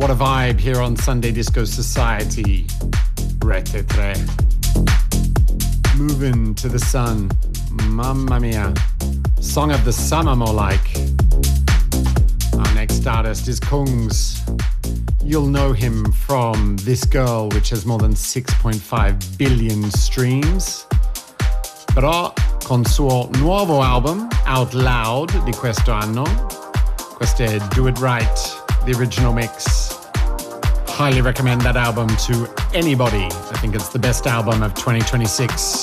what a vibe here on Sunday Disco Society. Rete 3. Moving to the sun. Mamma mia. Song of the summer, more like. Our next artist is Kungs. You'll know him from This Girl, which has more than 6.5 billion streams. Però con suo nuovo album, Out Loud, di questo anno. Questo è Do It Right, the original mix. Highly recommend that album to anybody. I think it's the best album of 2026.